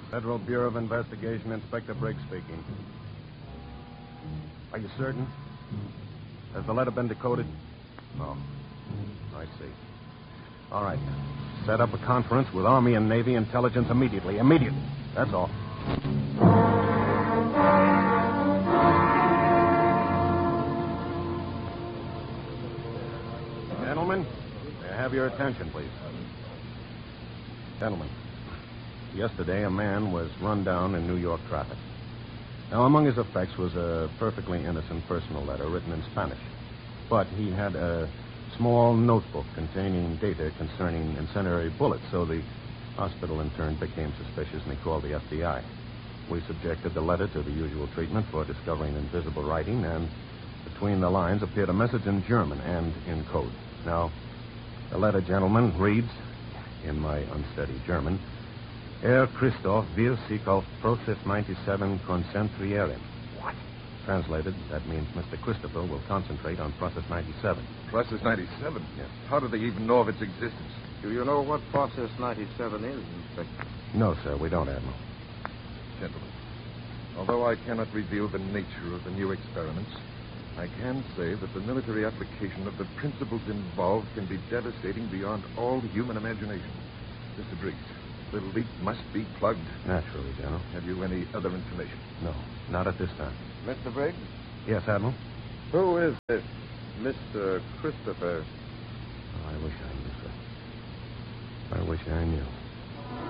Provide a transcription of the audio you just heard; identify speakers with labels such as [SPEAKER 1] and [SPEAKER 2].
[SPEAKER 1] Federal Bureau of Investigation, Inspector Briggs speaking. Are you certain? Has the letter been decoded? Oh, I see. All right. Set up a conference with Army and Navy intelligence immediately. Immediately. That's all. Gentlemen, may I have your attention, please? Gentlemen, yesterday a man was run down in New York traffic. Now, among his effects was a perfectly innocent personal letter written in Spanish. But he had a small notebook containing data concerning incendiary bullets, so the hospital in turn became suspicious and he called the FBI. We subjected the letter to the usual treatment for discovering invisible writing, and between the lines appeared a message in German and in code. Now, the letter, gentlemen, reads, in my unsteady German, Herr Christoph will sich auf Process 97 konzentrieren.
[SPEAKER 2] What?
[SPEAKER 1] Translated, that means Mr. Christopher will concentrate on Process 97.
[SPEAKER 2] Process 97?
[SPEAKER 1] Yes.
[SPEAKER 2] How do they even know of its existence?
[SPEAKER 3] Do you know what Process 97 is, Inspector?
[SPEAKER 1] No, sir, we don't, Admiral.
[SPEAKER 2] Gentlemen, although I cannot reveal the nature of the new experiments, I can say that the military application of the principles involved can be devastating beyond all human imagination. Mr. Briggs, the leak must be plugged.
[SPEAKER 1] Naturally, General.
[SPEAKER 2] Have you any other information?
[SPEAKER 1] No, not at this time.
[SPEAKER 3] Mr. Briggs?
[SPEAKER 1] Yes, Admiral?
[SPEAKER 3] Who is this Mr. Christopher?
[SPEAKER 1] Oh, I wish I knew, sir. I wish I knew.